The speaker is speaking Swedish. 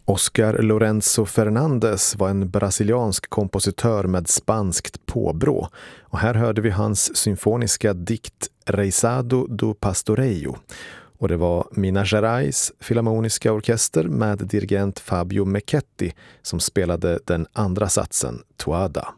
Oscar Lorenzo Fernandes var en brasiliansk kompositör med spanskt påbrå, och här hörde vi hans symfoniska dikt Reisado do Pastoreio, och det var Minas Gerais Filharmoniska orkester med dirigent Fabio Mecchetti som spelade den andra satsen, Toada.